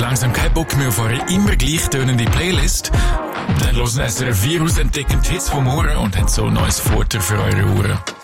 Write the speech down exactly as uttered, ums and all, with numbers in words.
langsam keinen Bock mehr auf eure immer gleich tönende Playlist? Dann hören S R F vier aus, entdecken die Hits vom Ohren und haben so neues Futter für eure Ohren.